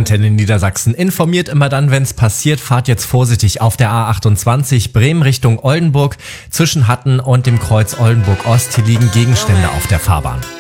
Antenne Niedersachsen informiert immer dann, wenn es passiert. Fahrt jetzt vorsichtig auf der A28 Bremen Richtung Oldenburg. Zwischen Hatten und dem Kreuz Oldenburg Ost, hier liegen Gegenstände auf der Fahrbahn.